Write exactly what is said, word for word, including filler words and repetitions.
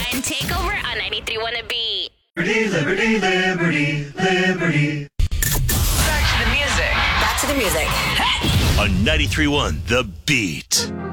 and Takeover on ninety-three point one The Beat. Liberty, liberty, liberty, liberty. Back to the music. Back to the music. On ninety-three point one The Beat.